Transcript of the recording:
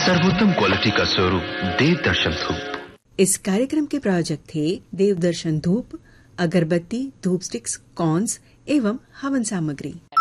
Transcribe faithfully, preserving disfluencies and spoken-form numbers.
सर्वोत्तम क्वालिटी का स्वरूप देवदर्शन धूप। इस कार्यक्रम के प्रायोजक थे देवदर्शन धूप, अगरबत्ती, धूप स्टिक्स, कॉन्स एवं हवन सामग्री।